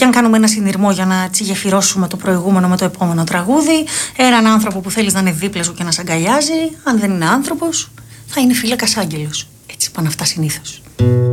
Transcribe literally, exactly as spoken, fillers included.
και αν κάνουμε ένα συνειρμό για να τσιγεφυρώσουμε το προηγούμενο με το επόμενο τραγούδι, έναν άνθρωπο που θέλεις να είναι δίπλα σου και να σ' αγκαλιάζει, αν δεν είναι άνθρωπος, θα είναι φύλακας άγγελος. Έτσι πάνε αυτά συνήθως.